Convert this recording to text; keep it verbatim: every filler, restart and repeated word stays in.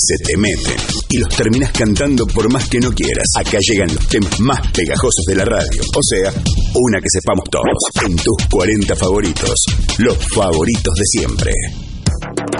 se te meten y los terminás cantando por más que no quieras. Acá llegan los temas más pegajosos de la radio, o sea, una que sepamos todos. En tus cuarenta favoritos, los favoritos de siempre.